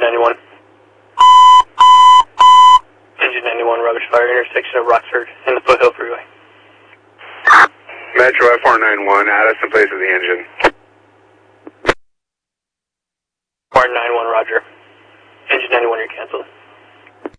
91. Engine 91, rubbish fire, intersection of Rockford and the Foothill Freeway. Metro F491, Addison places the engine. Martin 91, roger. Engine 91, you're canceled.